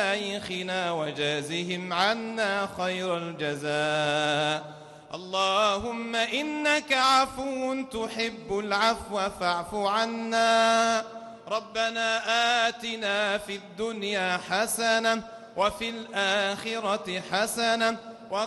مشايخنا وجازهم عنا خير الجزاء. اللهم إنك عفو تحب العفو فاعف عنا. ربنا آتنا في الدنيا حسنة وفي الآخرة حسنة